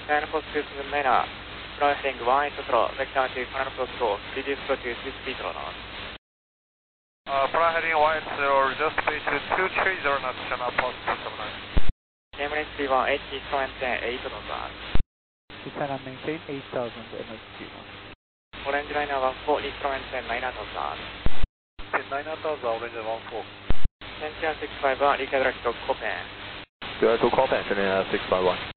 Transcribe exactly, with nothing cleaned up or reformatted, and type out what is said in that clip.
Channel post two seven niner, fly heading one eight zero, vector to Channel post two, reduce to two speed knots. Uh, fly heading one eight zero, reduce speed to two three zero knots, Channel post two seven nine. Cambridge three one eighty, maintain eight knots. Descend and maintain eight thousand M S Q. Orange liner one four, maintain nine knots. nine knots, Orange one four. Cynthia six five one, recalibrate to Copen. Go to Copen, turning uh, six five one.